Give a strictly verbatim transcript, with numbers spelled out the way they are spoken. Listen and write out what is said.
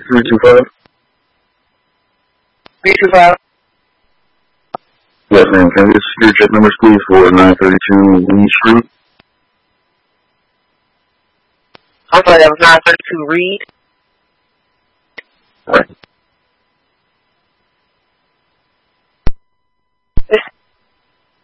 three two five? three two five. Yes, ma'am. Can I get security check numbers, please, for nine thirty-two Lee Street? I'm sorry, that was nine thirty-two Reed. Right.